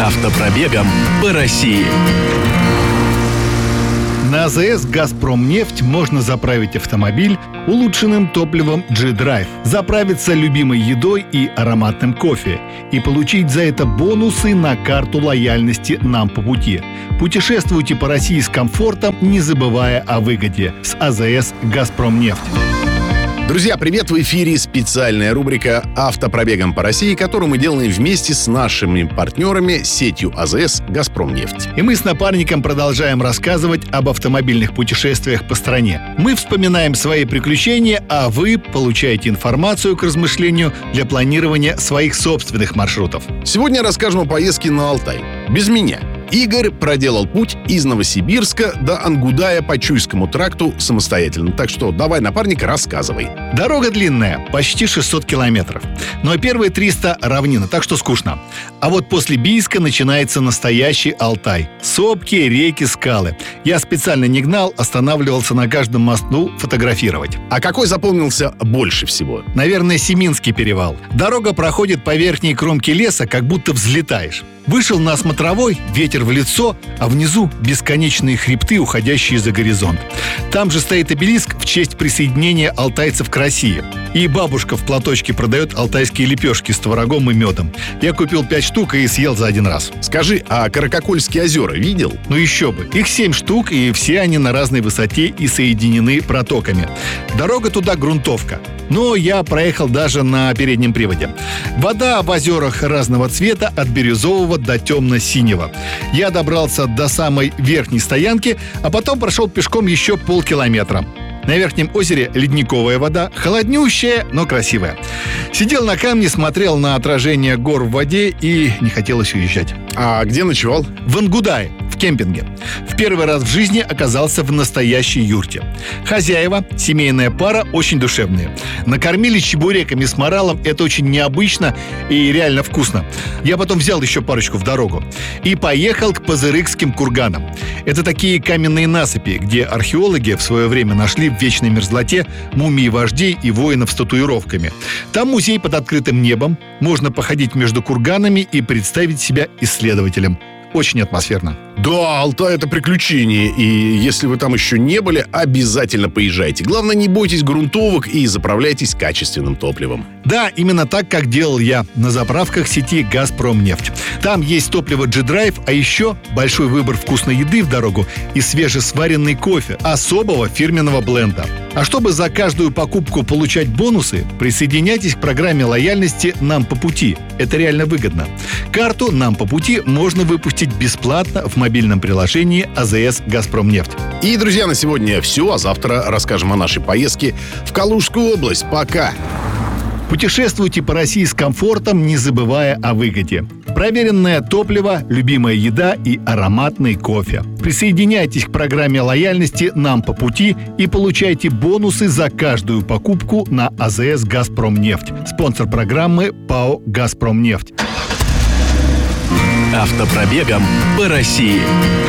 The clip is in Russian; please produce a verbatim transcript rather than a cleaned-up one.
Автопробегом по России. На АЗС «Газпромнефть» можно заправить автомобиль улучшенным топливом G-Drive, заправиться любимой едой и ароматным кофе и получить за это бонусы на карту лояльности «Нам по пути». Путешествуйте по России с комфортом, не забывая о выгоде. С АЗС «Газпромнефть». Друзья, привет! В эфире специальная рубрика «Автопробегом по России», которую мы делаем вместе с нашими партнерами, сетью АЗС «Газпромнефть». И мы с напарником продолжаем рассказывать об автомобильных путешествиях по стране. Мы вспоминаем свои приключения, а вы получаете информацию к размышлению для планирования своих собственных маршрутов. Сегодня расскажем о поездке на Алтай. Без меня. Игорь проделал путь из Новосибирска до Ангудая по Чуйскому тракту самостоятельно. Так что давай, напарник, рассказывай. Дорога длинная, почти шестьсот километров. Но первые триста — равнина, так что скучно. А вот после Бийска начинается настоящий Алтай. Сопки, реки, скалы. Я специально не гнал, останавливался на каждом мосту фотографировать. А какой запомнился больше всего? Наверное, Семинский перевал. Дорога проходит по верхней кромке леса, как будто взлетаешь. Вышел на смотровой, ветер в лицо, а внизу бесконечные хребты, уходящие за горизонт. Там же стоит обелиск в честь присоединения алтайцев к России. И бабушка в платочке продает алтайские лепешки с творогом и медом. Я купил пять штук и съел за один раз. Скажи, а Каракакольские озера видел? Ну еще бы. Их семь штук, и все они на разной высоте и соединены протоками. Дорога туда грунтовка. Но я проехал даже на переднем приводе. Вода в озерах разного цвета, от бирюзового до темно-синего. Я добрался до самой верхней стоянки, а потом прошел пешком еще полкилометра. На верхнем озере ледниковая вода, холоднющая, но красивая. Сидел на камне, смотрел на отражение гор в воде и не хотелось уезжать. А где ночевал? В Ангудае, в кемпинге. В первый раз в жизни оказался в настоящей юрте. Хозяева, семейная пара, очень душевные. Накормили чебуреками с моралом, это очень необычно и реально вкусно. Я потом взял еще парочку в дорогу. И поехал к Пазырыкским курганам. Это такие каменные насыпи, где археологи в свое время нашли в вечной мерзлоте мумии вождей и воинов с татуировками. Там музей под открытым небом. Можно походить между курганами и представить себя исследователем. Очень атмосферно. Да, Алтай — это приключение, и если вы там еще не были, обязательно поезжайте. Главное, не бойтесь грунтовок и заправляйтесь качественным топливом. Да, именно так, как делал я на заправках сети «Газпромнефть». Там есть топливо G-Drive, а еще большой выбор вкусной еды в дорогу и свежесваренный кофе особого фирменного бленда. А чтобы за каждую покупку получать бонусы, присоединяйтесь к программе лояльности «Нам по пути». Это реально выгодно. Карту «Нам по пути» можно выпустить бесплатно в мобильном приложении АЗС «Газпромнефть». И, друзья, на сегодня все, а завтра расскажем о нашей поездке в Калужскую область. Пока! Путешествуйте по России с комфортом, не забывая о выгоде. Проверенное топливо, любимая еда и ароматный кофе. Присоединяйтесь к программе лояльности «Нам по пути» и получайте бонусы за каждую покупку на АЗС «Газпромнефть». Спонсор программы ПАО «Газпромнефть». Автопробегом по России.